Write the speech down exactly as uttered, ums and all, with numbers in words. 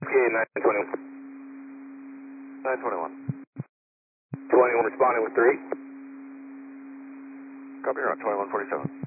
Okay, nine twenty-one. nine twenty-one. twenty-one responding with three. Copy, you're on twenty-one forty-seven.